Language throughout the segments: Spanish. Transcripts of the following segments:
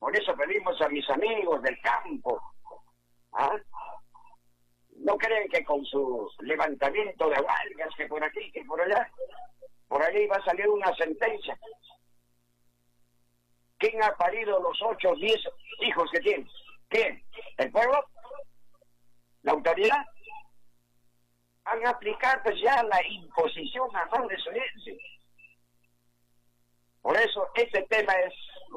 Por eso pedimos a mis amigos del campo, ¿ah? No creen que con su levantamiento de huelgas, que por aquí, que por allá, por allí va a salir una sentencia. ¿Quién ha parido los 8 o 10 hijos que tiene? ¿Quién? ¿El pueblo? ¿La autoridad? Van a aplicar pues ya la imposición a más de su gente. Por eso este tema es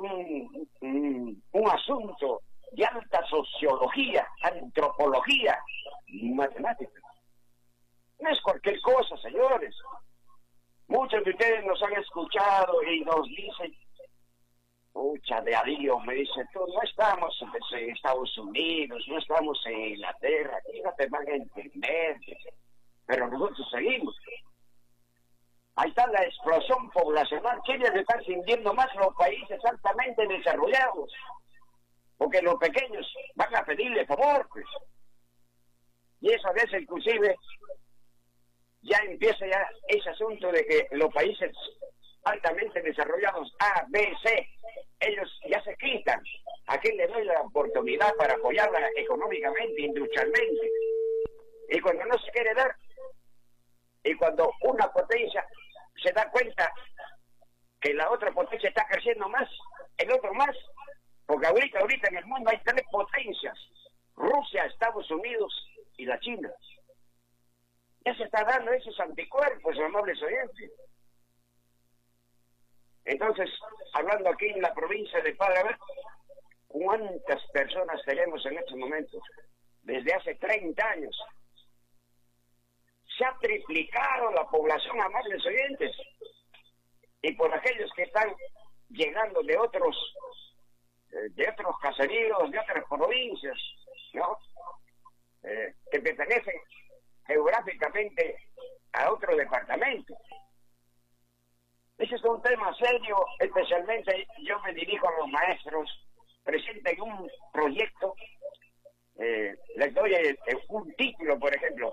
un asunto de alta sociología, antropología, matemática. No es cualquier cosa, señores. Muchos de ustedes nos han escuchado y nos dicen, pucha, de adiós, me dicen, tú, no estamos en Estados Unidos, no estamos en Inglaterra, aquí no te van a entender, pero nosotros seguimos. Ahí está la explosión poblacional. ¿Quiénes están sintiendo más? Los países altamente desarrollados, porque los pequeños van a pedirle favor, pues. Y eso a veces inclusive ya empieza ya ese asunto de que los países altamente desarrollados, A, B, C, ellos ya se quitan. ¿A quién le doy la oportunidad para apoyarla económicamente, industrialmente? Y cuando no se quiere dar, y cuando una potencia se da cuenta que la otra potencia está creciendo más, el otro más, porque ahorita en el mundo hay 3 potencias, Rusia, Estados Unidos y la China. Ya se está dando esos anticuerpos, amables oyentes. Entonces, hablando aquí en la provincia de Paraná, ¿cuántas personas tenemos en estos momentos? Desde hace 30 años. Se ha triplicado la población, amables oyentes. Y por aquellos que están llegando de otros caseríos, de otras provincias, ¿no? Que pertenecen geográficamente a otro departamento. Ese es un tema serio, especialmente yo me dirijo a los maestros, presenten un proyecto, les doy un título, por ejemplo,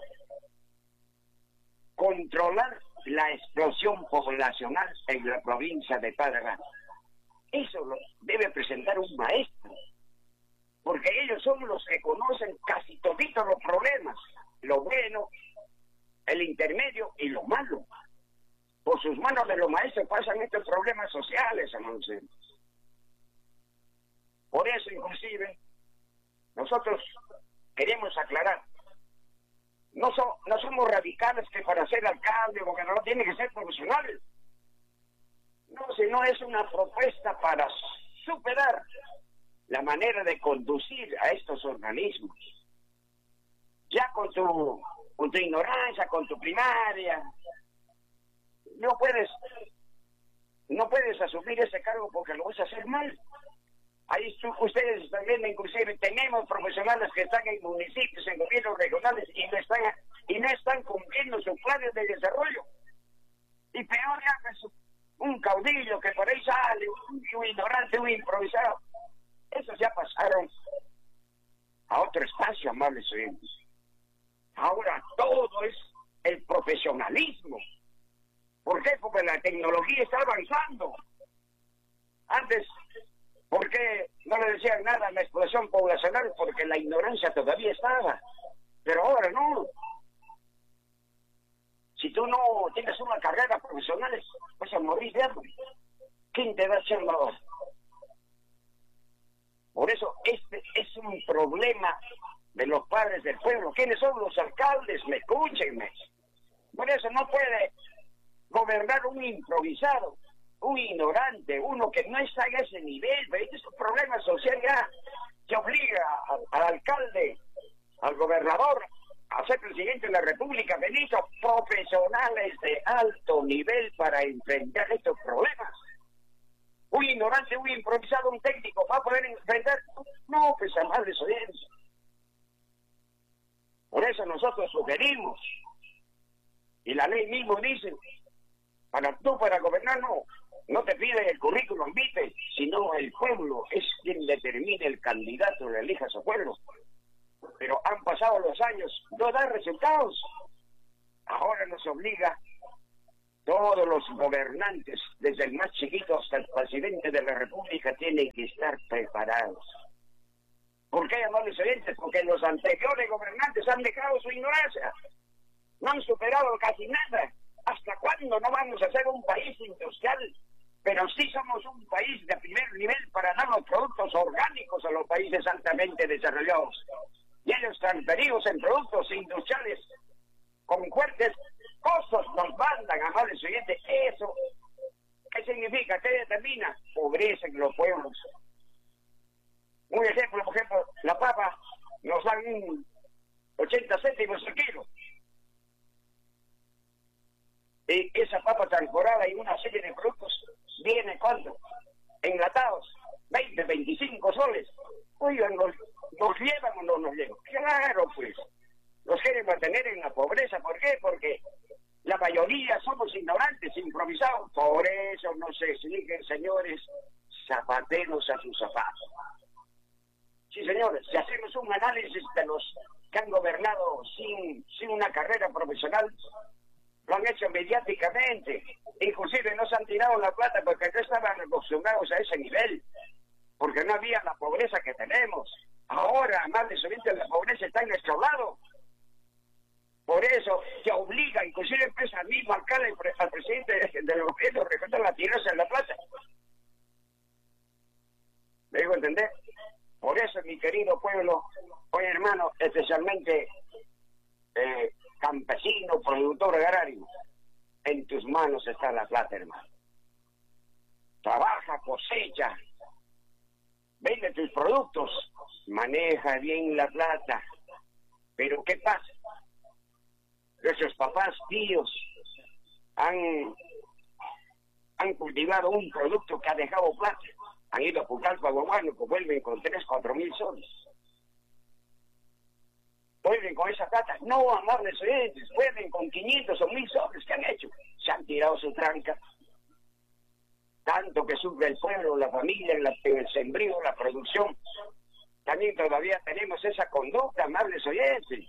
controlar la explosión poblacional en la provincia de Paraná. Eso lo debe presentar un maestro, porque ellos son los que conocen casi toditos los problemas, lo bueno, el intermedio y lo malo. Por sus manos de los maestros pasan estos problemas sociales, hermanos. Por eso, inclusive, nosotros queremos aclarar, no somos radicales que para ser alcalde o gobernador tienen que ser profesionales. No, sino es una propuesta para superar la manera de conducir a estos organismos. Ya con tu ignorancia, con tu primaria, no puedes asumir ese cargo porque lo vas a hacer mal. Ahí ustedes también, inclusive, tenemos profesionales que están en municipios, en gobiernos regionales y no están cumpliendo sus planes de desarrollo. Y peor ya que un caudillo que por ahí sale, un ignorante, un improvisado. Esos ya pasaron a otro espacio, amables oyentes. Ahora todo es el profesionalismo. ¿Por qué? Porque la tecnología está avanzando. Antes, ¿por qué no le decían nada a la explosión poblacional? Porque la ignorancia todavía estaba. Pero ahora no. Si tú no tienes una carrera profesional, vas a morir de hambre. ¿Quién te va a hacer la hora? Por eso este es un problema de los padres del pueblo. ¿Quiénes son los alcaldes? Me escúchenme. Por eso no puede gobernar un improvisado, un ignorante, uno que no está en ese nivel. Este es un problema social ya que obliga al alcalde, al gobernador, a ser presidente de la República, ministros profesionales de alto nivel para enfrentar estos problemas. Un ignorante, un improvisado, un técnico, ¿va a poder enfrentar? No, pues a madre oyentes. Por eso nosotros sugerimos, y la ley mismo dice, para gobernar no te piden el currículum vitae, sino el pueblo es quien determina el candidato que elija a su pueblo. Pero han pasado los años, no da resultados. Ahora nos obliga Todos los gobernantes, desde el más chiquito hasta el presidente de la República, tienen que estar preparados. ¿Por qué, amables oyentes? Porque los anteriores gobernantes han dejado su ignorancia. No han superado casi nada. ¿Hasta cuándo no vamos a ser un país industrial? Pero sí somos un país de primer nivel para dar los productos orgánicos a los países altamente desarrollados. Y ellos transferidos en productos industriales con fuertes costos nos mandan, amables oyentes. ¿Eso qué significa? ¿Qué determina? Pobreza en los pueblos. Un ejemplo, por ejemplo, la papa nos dan 80 céntimos el kilo. Y esa papa transformada y una serie de productos viene, ¿cuánto? Enlatados, 20, 25 soles. Oigan, ¿nos llevan o no nos llevan? Claro, pues. Los quieren mantener en la pobreza. ¿Por qué? Porque la mayoría somos ignorantes, improvisados. Por eso no se exigen, señores, zapateros a sus zapatos. Sí, señores, si hacemos un análisis de los que han gobernado sin una carrera profesional, lo han hecho mediáticamente. Inclusive no se han tirado la plata porque no estaban acostumbrados a ese nivel, porque no había la pobreza que tenemos. Ahora, más de suficiente, la pobreza está en nuestro lado. Por eso se obliga, inclusive empieza al mismo alcalde, al presidente del gobierno regional a tirarse en la plata. ¿Me digo entender? Por eso, mi querido pueblo, oye hermano, especialmente campesino, productor agrario, en tus manos está la plata, hermano. Trabaja, cosecha, vende tus productos, maneja bien la plata. Pero ¿qué pasa? Nuestros papás, tíos, han cultivado un producto que ha dejado plata. Han ido a Pucallpa, Guaguano, que vuelven con 3, 4 mil soles. ¿Vuelven con esa plata? No, amables oyentes, vuelven con 500 o 1000 soles. ¿Qué han hecho? Se han tirado su tranca. Tanto que sufre el pueblo, la familia, el sembrío, la producción. También todavía tenemos esa conducta, amables oyentes.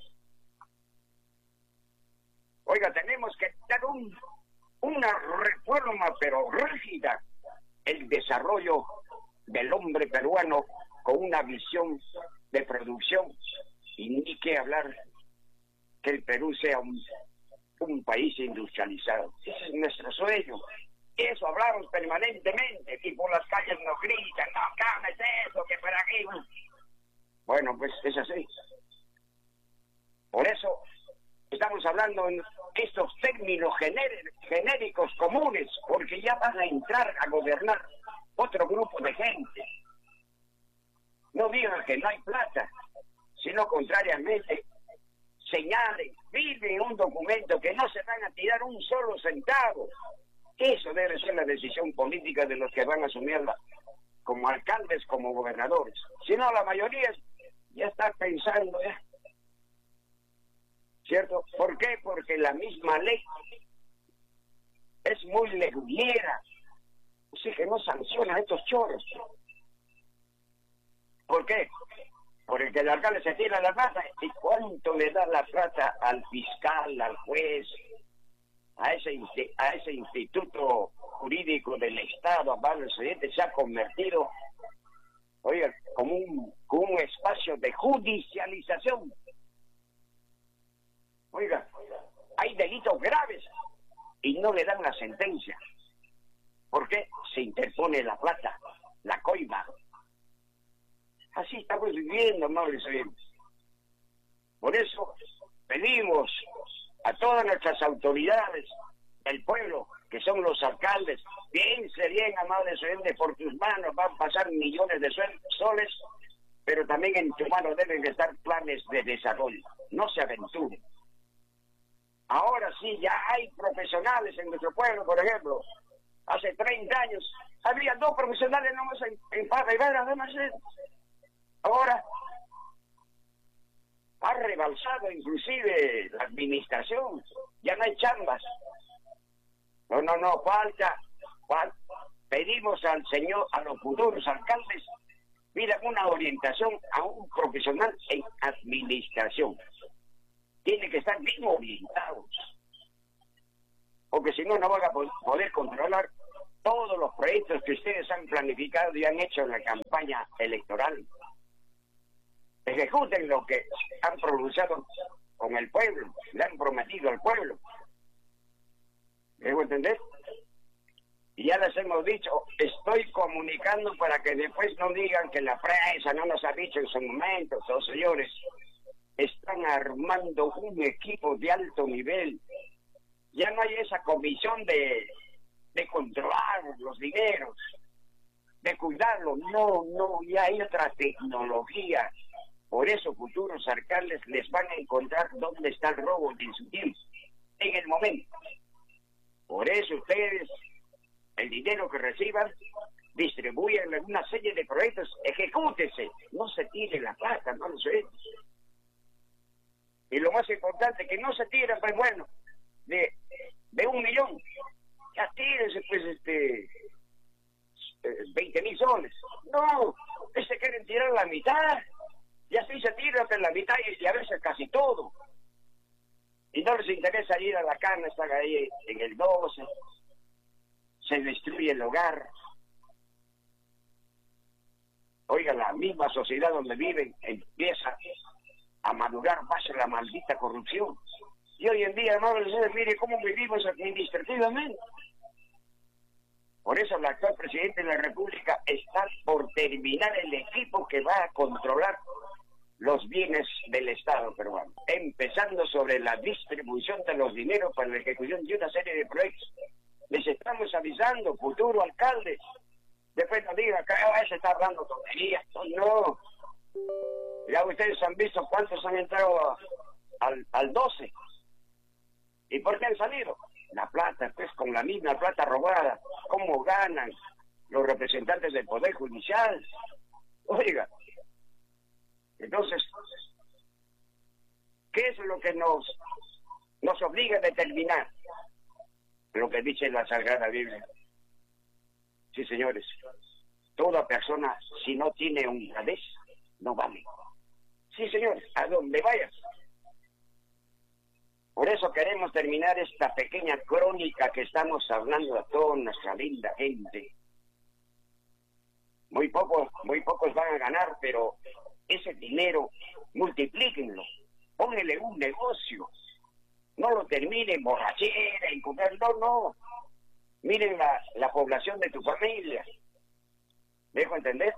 Oiga, tenemos que dar una reforma, pero rígida, el desarrollo del hombre peruano con una visión de producción, y ni que hablar que el Perú sea un país industrializado. Ese es nuestro sueño. Eso hablamos permanentemente, y por las calles nos gritan, no, cames eso, que para aquí. Bueno, pues es así. Por eso estamos hablando en estos términos genéricos comunes, porque ya van a entrar a gobernar otro grupo de gente. No digan que no hay plata, sino contrariamente señalen, viven un documento que no se van a tirar un solo centavo. Eso debe ser la decisión política de los que van a asumirla como alcaldes, como gobernadores. Si no, la mayoría ya está pensando, ¿cierto? ¿Por qué? Porque la misma ley es muy leguliera. Así que no sanciona a estos choros. ¿Por qué? Porque el alcalde se tira la plata. ¿Y cuánto le da la plata al fiscal, al juez, a ese instituto jurídico del Estado? A se ha convertido, oiga, como un espacio de judicialización. Oiga, hay delitos graves y no le dan la sentencia. ¿Por qué? Se interpone la plata, la coima. Así estamos viviendo, amables oyentes. Por eso pedimos a todas nuestras autoridades del pueblo, que son los alcaldes, piense bien, amables oyentes, por tus manos van a pasar millones de soles, pero también en tu mano deben estar planes de desarrollo. No se aventuren. Ahora sí, ya hay profesionales en nuestro pueblo, por ejemplo. Hace 30 años había 2 profesionales nomás en Parra y Vera, además. Ahora ha rebalsado inclusive la administración. Ya no hay chambas. No, falta. Pedimos al señor, a los futuros alcaldes, pidan una orientación a un profesional en administración. Tienen que estar bien orientados. porque si no, no van a poder controlar todos los proyectos que ustedes han planificado y han hecho en la campaña electoral. Ejecuten lo que han pronunciado con el pueblo, le han prometido al pueblo. ¿Debo entender? Y ya les hemos dicho, estoy comunicando para que después no digan que la prensa no nos ha dicho en su momento. Los señores están armando un equipo de alto nivel. Ya no hay esa comisión de controlar los dineros, de cuidarlos. No, ya hay otra tecnología. Por eso futuros alcaldes les van a encontrar dónde está el robo en su tiempo, en el momento. Por eso ustedes, el dinero que reciban, distribuyen en una serie de proyectos, ejecútese, no se tire la plata, no lo sé. Y lo más importante, que no se tire, pues bueno, de 1 millón, ya tírense pues 20.000 soles. No, se quieren tirar la mitad, y así se tiran la mitad y a veces casi todo. Y no les interesa ir a la carne, están ahí en el 12, se destruye el hogar. Oiga, la misma sociedad donde viven empieza a madurar más la maldita corrupción. Y hoy en día, hermano, mire cómo vivimos administrativamente. Por eso el actual presidente de la República está por terminar el equipo que va a controlar los bienes del Estado peruano, empezando sobre la distribución de los dineros para la ejecución de una serie de proyectos. Les estamos avisando, futuro alcaldes, después no digan que se está hablando tonterías. No, ya ustedes han visto cuántos han entrado al 12. ¿Y por qué han salido? La plata, pues con la misma plata robada. ¿Cómo ganan los representantes del Poder Judicial? Oiga, entonces, ¿qué es lo que nos obliga a determinar? Lo que dice la Sagrada Biblia. Sí, señores, toda persona, si no tiene honradez, no vale. Sí, señores, a donde vayas. Por eso queremos terminar esta pequeña crónica que estamos hablando a toda nuestra linda gente. Muy pocos van a ganar, pero ese dinero, multiplíquenlo, pónganle un negocio. No lo terminen en borrachera, en comer, no. Miren la población de tu familia. ¿Dejo entender?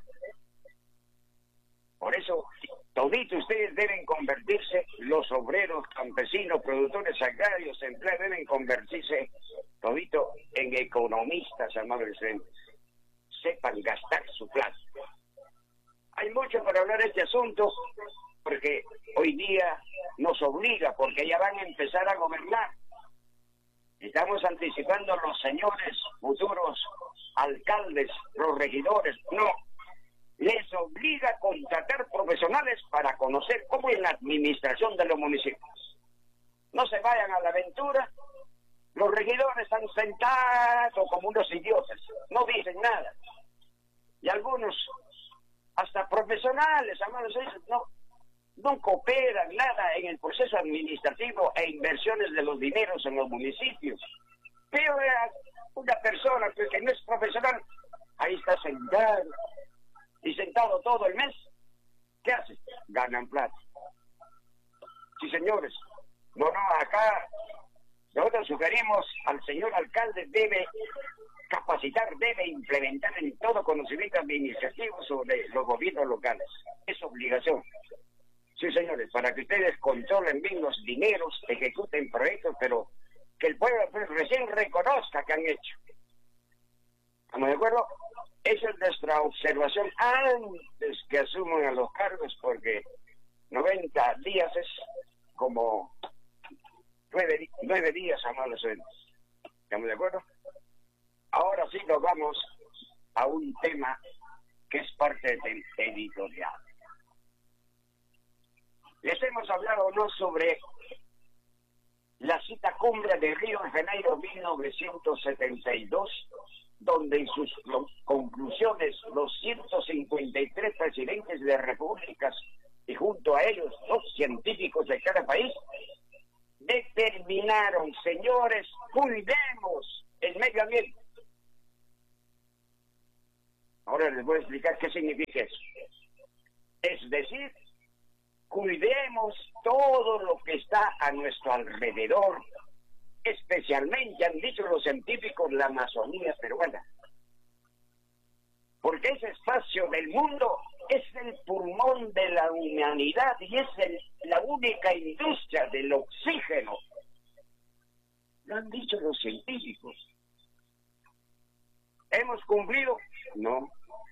Por eso, toditos ustedes deben convertirse, los obreros, campesinos, productores agrarios, empleados, deben convertirse todito en economistas, amables oyentes. Sepan gastar su plata. Hay mucho para hablar de este asunto, porque hoy día nos obliga, porque ya van a empezar a gobernar. Estamos anticipando a los señores futuros alcaldes, los regidores. No, les obliga a contratar profesionales para conocer cómo es la administración de los municipios. No se vayan a la aventura. Los regidores están sentados como unos idiotas, no dicen nada. Y algunos, hasta profesionales, amados, no cooperan nada en el proceso administrativo e inversiones de los dineros en los municipios. Pero una persona que no es profesional, ahí está sentado, y sentado todo el mes, ¿qué hace? Ganan plata. Sí, señores. No, acá nosotros sugerimos al señor alcalde debe capacitar, debe implementar en todo conocimiento administrativo sobre los gobiernos locales. Es obligación. Sí, señores, para que ustedes controlen bien los dineros, ejecuten proyectos, pero que el pueblo recién reconozca que han hecho. ¿Estamos de acuerdo? Esa es nuestra observación antes que asuman a los cargos, porque 90 días es como 9 días, amables oyentes. ¿Estamos de acuerdo? Ahora sí nos vamos a un tema que es parte del editorial. Les hemos hablado no sobre la cita cumbre de Río de Janeiro 1972, donde en sus conclusiones los 153 presidentes de repúblicas y junto a ellos 2 científicos de cada país determinaron, señores, cuidemos el medio ambiente. Ahora les voy a explicar qué significa eso. Es decir, cuidemos todo lo que está a nuestro alrededor, especialmente, han dicho los científicos, la Amazonía peruana. Porque ese espacio del mundo es el pulmón de la humanidad y es la única industria del oxígeno. Lo han dicho los científicos. ¿Hemos cumplido? No.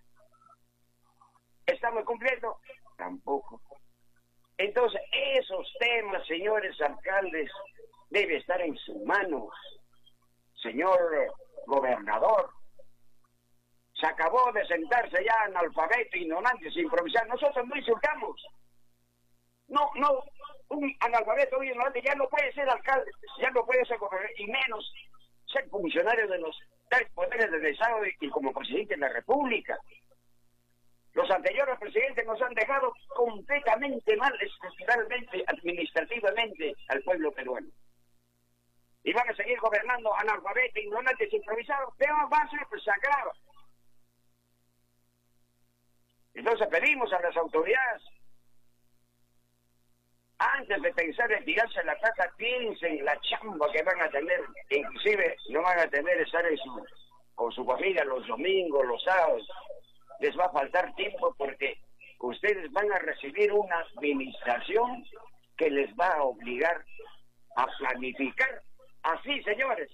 ¿Estamos cumpliendo? Tampoco. Entonces, esos temas, señores alcaldes, deben estar en sus manos. Señor gobernador, se acabó de sentarse ya analfabeto, ignorante, sin improvisar. Nosotros no insultamos. No, un analfabeto o ignorante ya no puede ser alcalde, ya no puede ser gobernador, y menos ser funcionario de los tres poderes del Estado y como presidente de la República. Los anteriores presidentes nos han dejado completamente mal, estructuralmente, administrativamente, al pueblo peruano. Y van a seguir gobernando analfabetos, ignorantes, improvisados. Peor va a ser, pues se agrava. Entonces pedimos a las autoridades, antes de pensar en tirarse a la caja, piensen la chamba que van a tener. Inclusive no van a tener estar con su familia los domingos, los sábados. Les va a faltar tiempo porque ustedes van a recibir una administración que les va a obligar a planificar. Así, señores,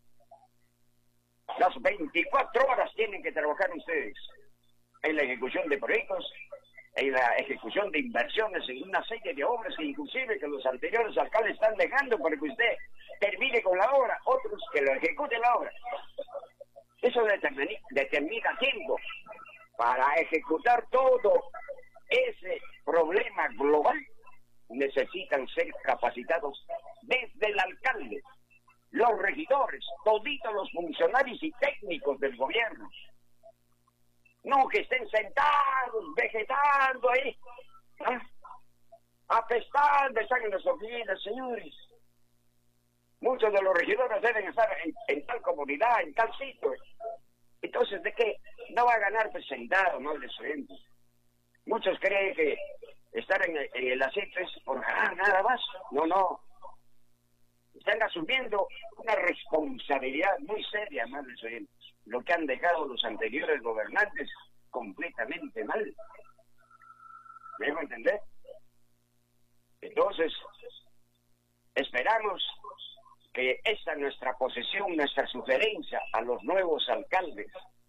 las 24 horas tienen que trabajar ustedes en la ejecución de proyectos, en la ejecución de inversiones, en una serie de obras, inclusive que los anteriores alcaldes están dejando para que usted termine con la obra, otros que lo ejecuten la obra. Eso determina tiempo para ejecutar todo ese problema global. Necesitan ser capacitados desde el alcalde, los regidores, toditos los funcionarios y técnicos del gobierno. No que estén sentados, vegetando ahí, ¿eh? Apestando, están en las oficinas, señores. Muchos de los regidores deben estar en tal comunidad, en tal sitio. Entonces, ¿de qué? No va a ganar pues sentado, no les oyentes. Muchos creen que estar en el asiento es por ganar nada más. No. Están asumiendo una responsabilidad muy seria, más les oyentes. Lo que han dejado los anteriores gobernantes completamente mal. ¿Me dejo entender? Entonces, esperamos que esta nuestra posesión, nuestra sugerencia a los nuevos alcaldes,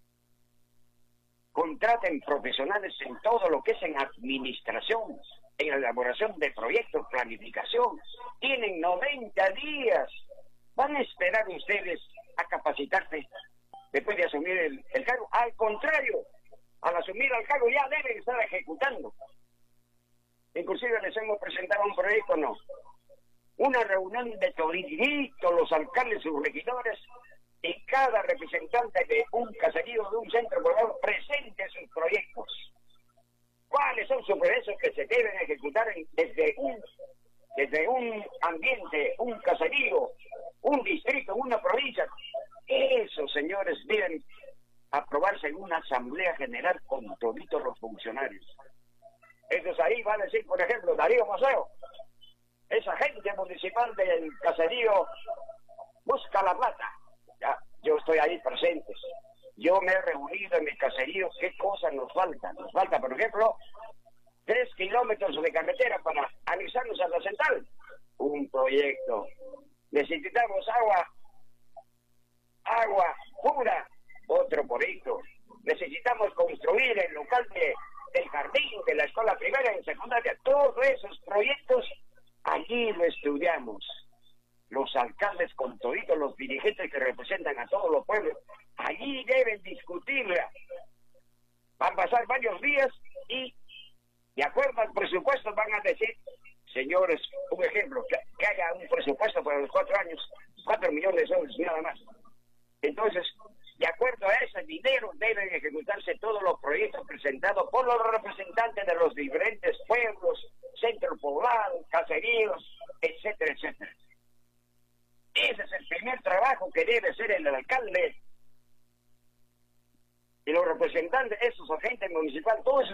contraten profesionales en todo lo que es en administración, en la elaboración de proyectos, planificación. Tienen 90 días. ¿Van a esperar ustedes a capacitarse después de asumir el cargo? Al contrario, al asumir el cargo ya deben estar ejecutando. Inclusive les hemos presentado un proyecto, no. Una reunión de toditos los alcaldes y sus regidores y cada representante de un caserío, de un centro poblado, presente sus proyectos. ¿Cuáles son sus proyectos que se deben ejecutar desde un ambiente, un caserío, un distrito, una provincia? Esos, señores, deben aprobarse en una asamblea general con toditos los funcionarios. Entonces ahí va a decir, por ejemplo, Darío Maceo, esa gente municipal del caserío Busca la Plata. Ya, yo estoy ahí presente. Yo me he reunido en mi caserío. ¿Qué cosas nos faltan? Nos falta, por ejemplo, 3 kilómetros de carretera para anexarnos a la central. Un proyecto. Necesitamos agua pura. Otro proyecto. Necesitamos construir el local del jardín, de la escuela primaria y secundaria. Todos esos proyectos allí lo estudiamos. Los alcaldes con toditos los dirigentes que representan a todos los pueblos, allí deben discutirla. Van a pasar varios días y, de acuerdo al presupuesto, van a decir, señores, un ejemplo, que haya un presupuesto para los 4 años, 4 millones de soles, nada más. Entonces, de acuerdo a ese dinero, deben ejecutarse todos los proyectos presentados por los representantes de los diferentes pueblos, centros poblados, caseríos, etcétera, etcétera. Ese es el primer trabajo que debe hacer el alcalde y los representantes, esos agentes municipales, todos